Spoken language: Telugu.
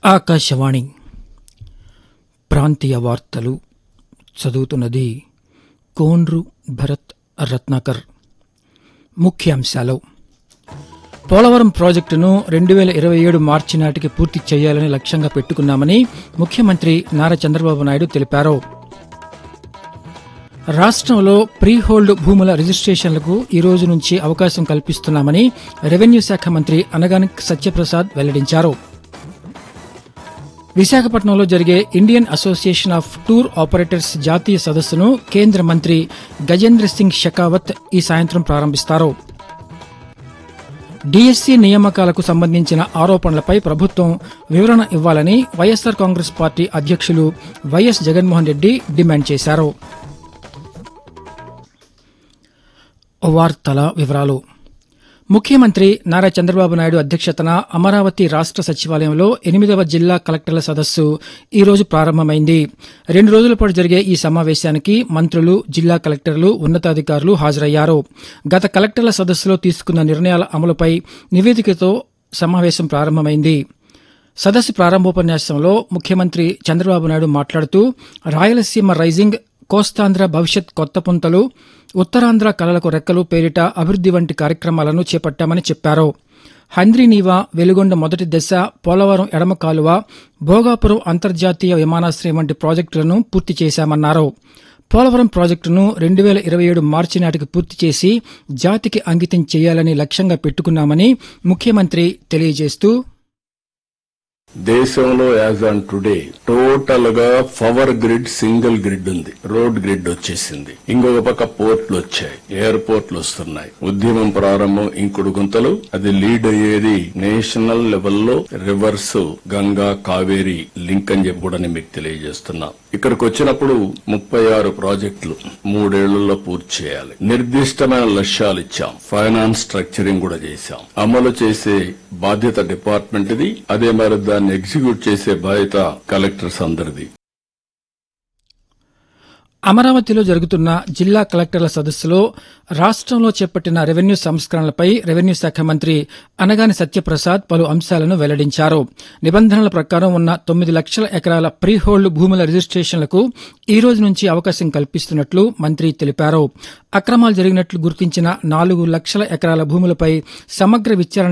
ఆకాశవాణి ప్రాంతీయ వార్తలు చదువుతున్నది కోన్రు భరత్ రత్నాకర్. ముఖ్యాంశాలు: పోలవరం ప్రాజెక్టును 2027 మార్చి నాటికి పూర్తి చేయాలని లక్ష్యంగా పెట్టుకున్నామని ముఖ్యమంత్రి నారా చంద్రబాబు నాయుడు తెలిపారు. రాష్ట్రంలో ప్రీహోల్డ్ భూముల రిజిస్ట్రేషన్లకు ఈ రోజు నుంచి అవకాశం కల్పిస్తున్నామని రెవెన్యూ శాఖ మంత్రి అనగాని సత్యప్రసాద్ వెల్లడించారు. విశాఖపట్నంలో జరిగే Indian association of tour operators జాతీయ సదస్సును కేంద్ర మంత్రి గజేంద్ర సింగ్ షెకావత్ ఈ సాయంత్రం ప్రారంభిస్తారు. డీఎస్సీ నియామకాలకు సంబంధించిన ఆరోపణలపై ప్రభుత్వం వివరణ ఇవ్వాలని వైఎస్సార్ కాంగ్రెస్ పార్టీ అధ్యక్షులు వైఎస్ జగన్మోహన్ రెడ్డి డిమాండ్ చేశారు. వార్తల వివరాలు: ముఖ్యమంత్రి నారా చంద్రబాబు నాయుడు అధ్యక్షతన అమరావతి రాష్ట సచివాలయంలో 8వ జిల్లా కలెక్టర్ల సదస్సు ఈ రోజు ప్రారంభమైంది. 2 రోజుల పాటు జరిగే ఈ సమావేశానికి మంత్రులు, జిల్లా కలెక్టర్లు, ఉన్నతాధికారులు హాజరయ్యారు. గత కలెక్టర్ల సదస్సులో తీసుకున్న నిర్ణయాల అమలుపై నివేదికతో సమావేశం ప్రారంభమైంది. సదస్సు ప్రారంభోపన్యాసంలో ముఖ్యమంత్రి చంద్రబాబు నాయుడు మాట్లాడుతూ రాయలసీమ రైజింగ్, కోస్తాంధ్ర భవిష్యత్ కొత్త పుంతలు, ఉత్తరాంధ్ర కలలకు రెక్కలు పేరిట అభివృద్ది వంటి కార్యక్రమాలను చేపట్టామని చెప్పారు. హంద్రీనీవా, వెలుగొండ మొదటి దశ, పోలవరం ఎడమ కాలువ, భోగాపురం అంతర్జాతీయ విమానాశ్రయం వంటి ప్రాజెక్టులను పూర్తి చేశామన్నారు. పోలవరం ప్రాజెక్టును 2027 మార్చి నాటికి పూర్తి చేసి జాతికి అంకితం చేయాలని లక్ష్యంగా పెట్టుకున్నామని ముఖ్యమంత్రి తెలియజేస్తూ, దేశంలో యాజ్ ఆన్ టుడే టోటల్ గా పవర్ గ్రిడ్, సింగిల్ గ్రిడ్ ఉంది. రోడ్ గ్రిడ్ వచ్చేసింది. ఇంకొక పక్క పోర్ట్లు వచ్చాయి, ఎయిర్పోర్ట్లు వస్తున్నాయి. ఉద్యమం ప్రారంభం ఇంకుడు గుంతలు, అది లీడ్ అయ్యేది నేషనల్ లెవెల్లో రివర్స్ గంగా కావేరీ లింక్ అని చెప్పి కూడా నేను మీకు తెలియజేస్తున్నా. ఇక్కడికి వచ్చినప్పుడు 36 ప్రాజెక్టులు 3 ఏళ్లలో పూర్తి చేయాలి. నిర్దిష్టమైన లక్ష్యాలు ఇచ్చాం. ఫైనాన్స్ స్ట్రక్చరింగ్ కూడా చేశాం. అమలు చేసే బాధ్యత డిపార్ట్మెంట్ ది. అదే మరి దాన్ని ఎగ్జిక్యూట్ చేసే బాధ్యత కలెక్టర్స్ అందరిది. అమరావతిలో జరుగుతున్న జిల్లా కలెక్టర్ల సదస్సులో రాష్ట్రంలో చేపట్టిన రెవెన్యూ సంస్కరణలపై రెవెన్యూ శాఖ మంత్రి అనగాని సత్యప్రసాద్ పలు అంశాలను వెల్లడించారు. నిబంధనల ప్రకారం ఉన్న 9 లక్షల ఎకరాల ప్రీహోల్డ్ భూముల రిజిస్ట్రేషన్లకు ఈ రోజు నుంచి అవకాశం కల్పిస్తున్నట్లు మంత్రి తెలిపారు. అక్రమాలు జరిగినట్లు గుర్తించిన 4 లక్షల ఎకరాల భూములపై సమగ్ర విచారణ